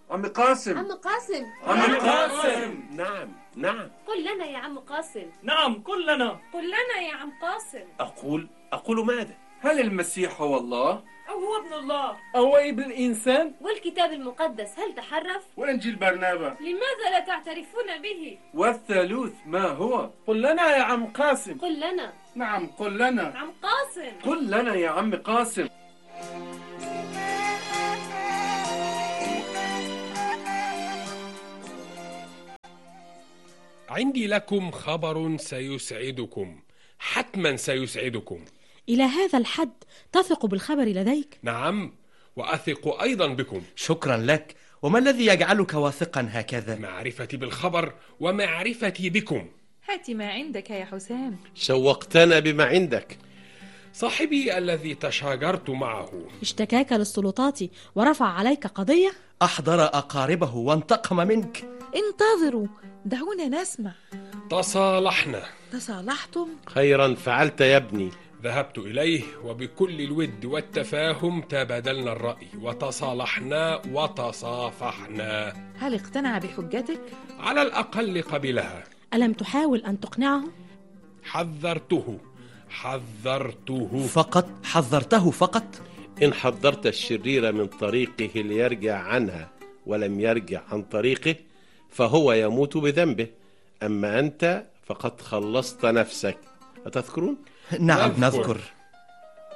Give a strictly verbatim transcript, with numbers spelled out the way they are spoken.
عم قاسم. عم قاسم. عم قاسم. نعم نعم. قل لنا يا عم قاسم. نعم قل لنا. قل لنا يا عم قاسم. أقول أقول ماذا؟ هل المسيح هو الله؟ أو هو ابن الله؟ أو ابن الإنسان؟ والكتاب المقدس هل تحرف؟ والإنجيل برنابا لماذا لا تعترفون به؟ والثالوث ما هو؟ قل لنا يا عم قاسم. قل لنا. نعم قل لنا. عم قاسم. قل لنا يا عم قاسم. عندي لكم خبر سيسعدكم، حتما سيسعدكم. إلى هذا الحد تثق بالخبر لديك؟ نعم، وأثق أيضا بكم. شكرا لك. وما الذي يجعلك واثقا هكذا؟ معرفتي بالخبر ومعرفتي بكم. هات ما عندك يا حسام. شوقتنا بما عندك. صاحبي الذي تشاجرت معه اشتكاك للسلطات ورفع عليك قضية؟ أحضر أقاربه وانتقم منك. انتظروا، دعونا نسمع. تصالحنا. تصالحتم؟ خيرا فعلت يا ابني. ذهبت إليه وبكل الود والتفاهم تبادلنا الرأي وتصالحنا وتصافحنا. هل اقتنع بحجتك؟ على الأقل قبلها. ألم تحاول أن تقنعه؟ حذرته حذرته فقط؟ حذرته فقط؟ إن حذرت الشرير من طريقه ليرجع عنها ولم يرجع عن طريقه فهو يموت بذنبه، أما أنت فقد خلصت نفسك. أتذكرون؟ نعم نذكر.